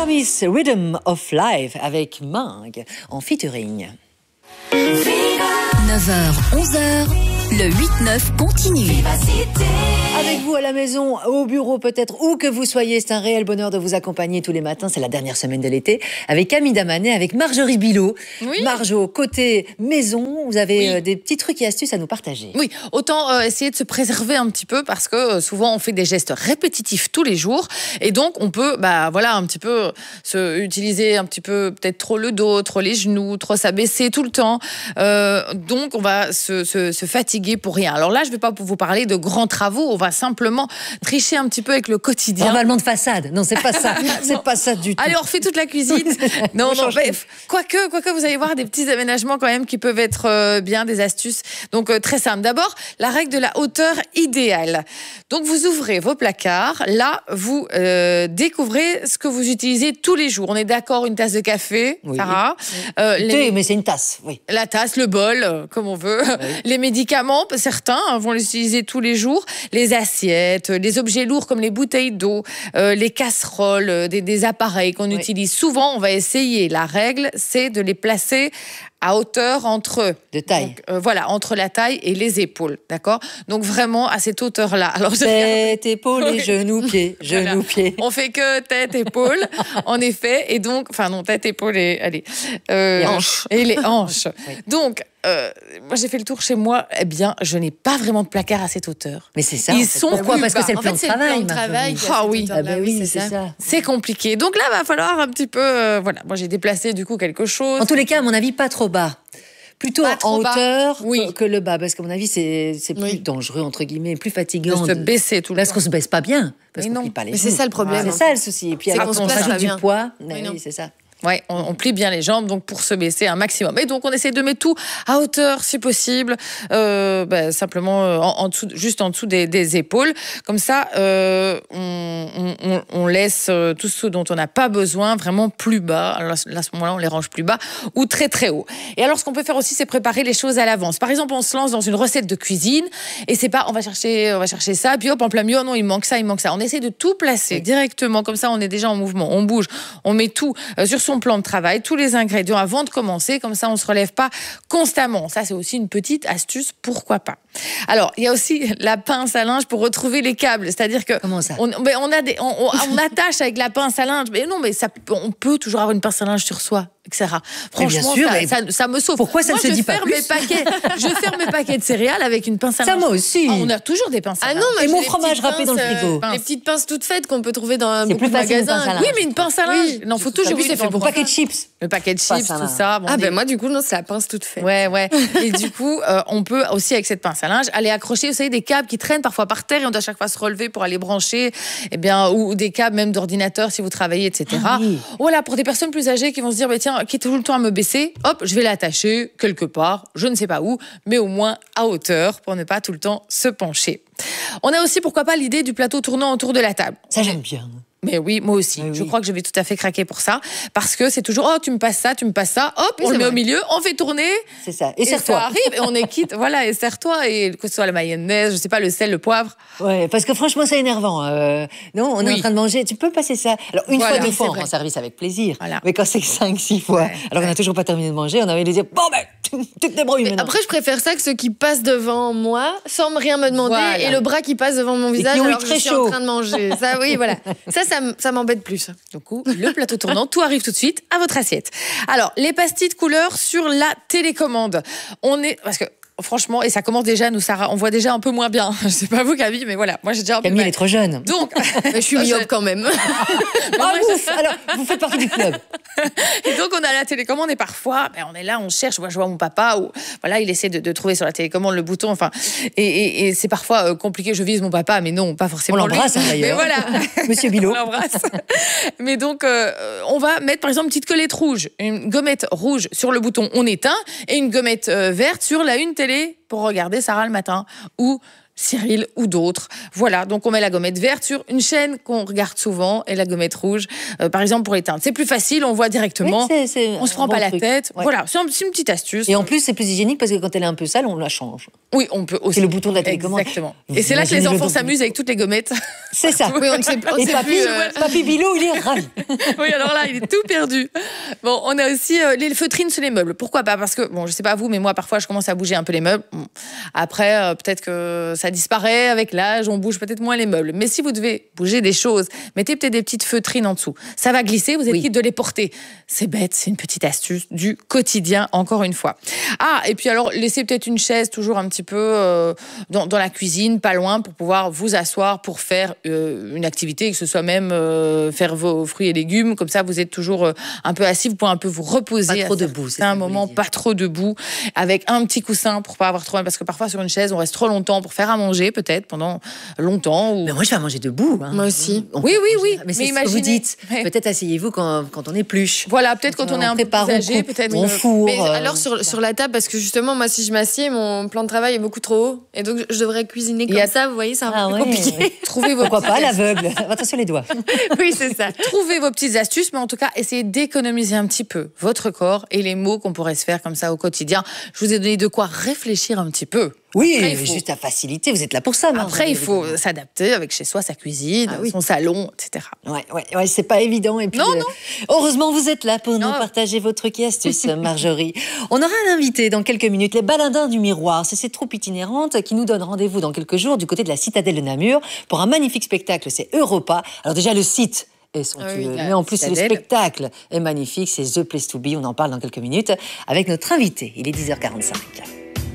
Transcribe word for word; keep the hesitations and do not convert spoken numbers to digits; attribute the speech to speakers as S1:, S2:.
S1: Miss Rhythm of Life avec Ming en featuring.
S2: neuf heures, onze heures, le huit neuf continue.
S1: Avec vous à la maison, au bureau peut-être, où que vous soyez, c'est un réel bonheur de vous accompagner tous les matins. C'est la dernière semaine de l'été avec Camille Damanet, avec Marjorie Bilot.
S3: Oui.
S1: Marjo, côté maison, vous avez
S3: Oui.
S1: euh, des petits trucs et astuces à nous partager.
S3: Oui, autant euh, essayer de se préserver un petit peu parce que euh, souvent on fait des gestes répétitifs tous les jours et donc on peut, bah voilà, un petit peu se utiliser un petit peu peut-être trop le dos, trop les genoux, trop s'abaisser tout le temps. Euh, donc on va se, se, se fatiguer pour rien. Alors là, je ne vais pas vous parler de grands travaux. On va simplement tricher un petit peu avec le quotidien.
S1: Ravalement de façade. Non, c'est pas ça. C'est pas ça du tout.
S3: Allez, on refait toute la cuisine. non, non, bref. Quoique, quoique, vous allez voir des petits aménagements quand même qui peuvent être euh, bien, des astuces. Donc, euh, très simple. D'abord, la règle de la hauteur idéale. Donc, vous ouvrez vos placards. Là, vous euh, découvrez ce que vous utilisez tous les jours. On est d'accord, une tasse de café,
S1: Oui.
S3: Sarah. Euh,
S1: Thé,
S3: les-
S1: mais c'est une tasse, oui.
S3: La tasse, le bol, euh, comme on veut.
S1: Oui.
S3: Les médicaments, certains hein, vont les utiliser tous les jours. Les assiettes, les objets lourds comme les bouteilles d'eau, euh, les casseroles, euh, des, des appareils qu'on
S1: Oui.
S3: utilise souvent. On va essayer. La règle, c'est de les placer à hauteur entre
S1: De taille.
S3: donc, euh, voilà, entre la taille et les épaules, d'accord. Donc vraiment à cette hauteur-là. Alors je-
S1: Tête, épaules et
S3: Oui.
S1: genoux, pieds.
S3: Voilà.
S1: Genoux, pieds.
S3: On fait que tête, épaule, en effet, et donc, enfin non, tête, épaule et allez, euh,
S1: Les
S3: hanches et les hanches.
S1: Oui.
S3: Donc, euh, moi j'ai fait le tour chez moi. Eh bien, je n'ai pas vraiment de placard à cette hauteur.
S1: Mais c'est ça.
S3: Ils
S1: en fait.
S3: sont
S1: Pourquoi?
S3: plus
S1: Parce que
S3: bas.
S1: c'est le
S4: En
S1: plan
S4: fait,
S1: de
S4: c'est le
S1: travail.
S4: plan de travail.
S1: Marjorie.
S4: qui a
S3: Ah
S4: cette
S3: oui.
S4: hauteur-là.
S1: Ah bah oui, c'est ça.
S3: C'est compliqué. Donc là, va falloir un petit peu, euh, voilà. Moi, j'ai déplacé du coup quelque chose.
S1: En tous les cas, à mon avis, pas trop bas. Plutôt
S3: Pas trop
S1: en
S3: bas.
S1: hauteur
S3: Oui.
S1: que- que le bas, parce qu'à mon avis, c'est c'est plus
S4: Oui.
S1: dangereux, entre guillemets, plus
S3: de
S1: fatigant.
S3: se
S1: de-
S3: baisser tout le
S1: Parce
S3: temps.
S1: qu'on se baisse pas bien, parce
S3: Mais
S1: qu'on
S3: non.
S1: plie pas les
S4: Mais c'est
S1: genoux.
S4: ça, le problème,
S1: C'est
S4: en
S1: ça
S4: fait.
S1: le souci. Et puis
S4: C'est
S1: alors
S4: qu'on
S1: qu'on
S4: se place
S1: rajoute
S4: pas
S1: du
S4: bien.
S1: poids,
S4: Oui,
S1: mais
S4: non.
S1: oui, c'est ça.
S3: Ouais, on, on plie bien les jambes, donc pour se baisser un maximum. Et donc on essaie de mettre tout à hauteur, si possible, euh, bah, simplement euh, en, en dessous, juste en dessous des, des épaules. Comme ça, euh, on, on, on laisse euh, tout ce dont on n'a pas besoin vraiment plus bas. Alors, là, à ce moment-là, on les range plus bas ou très très haut. Et alors, ce qu'on peut faire aussi, c'est préparer les choses à l'avance. Par exemple, on se lance dans une recette de cuisine et c'est pas, on va chercher, on va chercher ça, puis hop, en plein milieu, oh non, il manque ça, il manque ça. On essaie de tout placer
S1: Oui.
S3: directement, comme ça, on est déjà en mouvement, on bouge, on met tout euh, sur son plan de travail, tous les ingrédients avant de commencer, comme ça on se relève pas constamment. Ça c'est aussi une petite astuce, pourquoi pas. Alors il y a aussi la pince à linge pour retrouver les câbles, c'est-à-dire que
S1: Comment ça?
S3: on, ben, on a des, on, on- on attache avec la pince à linge, mais non, mais ça, on peut toujours avoir une pince à linge sur soi, et cetera.
S1: Mais bien
S3: Franchement,
S1: sûr,
S3: ça,
S1: mais
S3: ça, ça me sauve.
S1: pourquoi ça
S3: Moi,
S1: ne se
S3: je
S1: dit pas
S3: ferme
S1: plus
S3: mes paquets, je ferme mes paquets de céréales avec une pince à
S1: Ça,
S3: linge.
S1: moi aussi.
S3: Ah, on a toujours des pinces à
S4: Ah
S3: linge.
S4: non, moi,
S1: Et
S4: j'ai
S1: mon
S4: les
S1: fromage
S4: petites
S1: râpé dans le
S4: pinces,
S1: frigo.
S4: euh, les petites pinces toutes faites qu'on peut trouver dans
S1: C'est
S4: beaucoup
S1: plus
S4: de
S1: facile, une
S4: magasins.
S1: pince à linge.
S3: Oui, mais une pince à linge.
S4: Oui.
S3: Non, faut toujours
S4: Oui,
S3: juste
S4: c'est fait
S3: prendre
S4: pour
S1: Paquet de chips.
S3: le paquet de
S1: Pince
S3: chips,
S1: à
S3: tout
S1: linge.
S3: ça. Bon,
S4: Ah
S3: des-
S4: ben moi du coup non, c'est la pince toute faite.
S3: Ouais, ouais. Et du coup, euh, on peut aussi, avec cette pince à linge, aller accrocher, vous savez, des câbles qui traînent parfois par terre et on doit à chaque fois se relever pour aller brancher, eh bien, ou des câbles même d'ordinateur si vous travaillez, et cetera.
S1: Ah oui.
S3: Voilà, pour des personnes plus âgées qui vont se dire, bah, tiens, qui est tout le temps à me baisser, hop, je vais l'attacher quelque part, je ne sais pas où, mais au moins à hauteur pour ne pas tout le temps se pencher. On a aussi, pourquoi pas, l'idée du plateau tournant autour de la table.
S1: Ça, j'aime bien.
S3: Mais oui, moi aussi.
S1: Oui,
S3: Je
S1: oui.
S3: crois que je vais tout à fait craquer pour ça. Parce que c'est toujours, oh, tu me passes ça, tu me passes ça. Hop,
S4: Oui,
S3: on le
S4: c'est
S3: met
S4: vrai.
S3: au milieu, on fait tourner.
S1: C'est ça. Et
S3: Et ça
S1: serre-toi.
S3: arrive et on est quitte. Voilà, et serre-toi. Et que ce soit la mayonnaise, je sais pas, le sel, le poivre.
S1: Ouais, parce que franchement, c'est énervant. Euh, non, on est
S3: Oui.
S1: en train de manger. Tu peux passer ça. Alors, une
S3: Voilà,
S1: fois, deux
S3: oui,
S1: fois,
S3: c'est
S1: on
S3: vrai.
S1: rend service avec plaisir.
S3: Voilà.
S1: Mais quand c'est cinq, six fois,
S3: Ouais,
S1: alors on n'a toujours pas terminé de manger, on a envie de dire bon, ben, tu te débrouilles maintenant.
S4: Après, je préfère ça que ceux qui passent devant moi sans me rien me demander
S3: Voilà.
S4: et le bras qui passe devant mon visage
S1: qui ont eu
S4: alors que
S1: très
S4: je suis
S1: chaud.
S4: en train de manger. Ça, oui, voilà. Ça, ça, m- ça m'embête plus.
S3: Du coup, le plateau tournant, tout arrive tout de suite à votre assiette. Alors, les pastilles de couleur sur la télécommande. On est, parce que franchement, et ça commence déjà, nous, Sarah, on voit déjà un peu moins bien. Je sais pas vous, Camille, mais voilà, moi j'ai déjà un peu
S1: Camille, elle
S3: mal.
S1: est trop jeune.
S3: Donc,
S4: Mais je suis myope quand même.
S1: Ah, ouf. Alors, vous faites partie du club.
S3: Et donc, on a la télécommande et parfois, ben, on est là, on cherche. Moi, je vois mon papa ou voilà, il essaie de, de trouver sur la télécommande le bouton. Enfin, et, et, et c'est parfois euh, compliqué. Je vise mon papa, mais non, pas forcément.
S1: On l'embrasse,
S3: lui.
S1: hein, d'ailleurs.
S3: Mais voilà,
S1: Monsieur Bilot.
S3: on l'embrasse. Mais donc, euh, on va mettre par exemple une petite collette rouge, une gommette rouge sur le bouton on éteint et une gommette euh, verte sur la une télé pour regarder Sarah le matin ou Cyril ou d'autres. Voilà, donc on met la gommette verte sur une chaîne qu'on regarde souvent et la gommette rouge, euh, par exemple, pour l'éteindre. C'est plus facile, on voit directement,
S1: Oui, c'est- c'est
S3: on se
S1: un
S3: prend
S1: bon
S3: pas la
S1: truc.
S3: tête.
S1: Ouais.
S3: Voilà, c'est un- c'est une petite astuce.
S1: Et en plus, c'est plus hygiénique parce que quand elle est un peu sale, on la change.
S3: Oui, on peut aussi.
S1: C'est le bouton de la télécommande.
S3: Exactement.
S1: Vous
S3: Et c'est là que les
S1: imaginez le
S3: enfants
S1: nombre-
S3: s'amusent avec toutes les gommettes.
S1: C'est ça.
S4: Oui, on ne sait, on
S1: Et
S4: sait
S1: papy,
S4: plus. euh,
S1: papy Bilou, il est ravi.
S3: Oui, alors là, il est tout perdu. Bon, on a aussi euh, les feutrines sur les meubles. Pourquoi pas? Parce que, bon, je sais pas vous, mais moi, parfois, je commence à bouger un peu les meubles. Bon. Après, euh, peut-être que ça disparaît avec l'âge, on bouge peut-être moins les meubles. Mais si vous devez bouger des choses, mettez peut-être des petites feutrines en dessous. Ça va glisser, vous êtes
S1: Oui.
S3: libre de les porter. C'est bête, c'est une petite astuce du quotidien, encore une fois. Ah, et puis alors, laissez peut-être une chaise toujours un petit peu euh, dans, dans la cuisine, pas loin, pour pouvoir vous asseoir pour faire euh, une activité, que ce soit même euh, faire vos fruits et légumes. Comme ça, vous êtes toujours euh, un peu assis, vous pouvez un peu vous reposer.
S1: Pas trop
S3: à
S1: debout, c'est
S3: certains
S1: ça que vous
S3: moments,
S1: voulez dire.
S3: pas trop debout, avec un petit coussin pour pas avoir trop mal, parce que parfois sur une chaise, on reste trop longtemps pour faire à manger, peut-être pendant longtemps. Ou...
S1: Mais moi, je vais manger debout. hein.
S4: Moi aussi.
S1: On
S3: Oui,
S1: peut
S3: oui,
S1: manger-
S3: oui.
S1: Mais c'est
S3: Mais
S1: ce que vous
S3: imaginez-
S1: dites.
S3: Ouais.
S1: Peut-être asseyez-vous quand, quand on épluche.
S3: Voilà, peut-être quand on est un peu
S1: prépare,
S3: plus
S1: on
S3: âgé,
S1: coupe,
S3: peut-être.
S1: on
S3: euh,
S1: fourre.
S4: Mais
S1: euh,
S4: alors sur, sur la table, parce que justement, moi, si je m'assieds, mon plan de travail est beaucoup trop haut. Et donc, je devrais cuisiner comme
S3: y a-
S4: ça, vous voyez, c'est un
S1: Ah
S4: peu
S1: ouais,
S4: compliqué.
S1: ouais.
S3: Trouvez vos
S1: Pourquoi
S3: petites
S1: pas,
S3: astuces.
S1: l'aveugle. Attention les doigts.
S4: Oui, c'est ça.
S3: Trouvez vos petites astuces, mais en tout cas, essayez d'économiser un petit peu votre corps et les mots qu'on pourrait se faire comme ça au quotidien. Je vous ai donné de quoi réfléchir un petit peu.
S1: Oui,
S3: Après, il faut-
S1: juste à faciliter. Vous êtes là pour ça, Marjorie,
S3: Après, il faut
S1: évidemment.
S3: s'adapter avec chez soi, sa cuisine,
S1: Ah oui.
S3: son salon, et cetera.
S1: Ouais, ouais, ouais, c'est pas évident. Et puis,
S3: Non,
S1: euh,
S3: non.
S1: heureusement, vous êtes là pour nous
S3: Non.
S1: partager vos trucs et astuces, Marjorie. On aura un invité dans quelques minutes, les baladins du miroir. C'est cette troupe itinérante qui nous donne rendez-vous dans quelques jours du côté de la citadelle de Namur pour un magnifique spectacle. C'est Europa. Alors déjà, le site est somptueux,
S3: Ah oui, la
S1: mais en plus, le
S3: citadelle.
S1: spectacle est magnifique. C'est The Place to Be. On en parle dans quelques minutes avec notre invité. Il est dix heures quarante-cinq.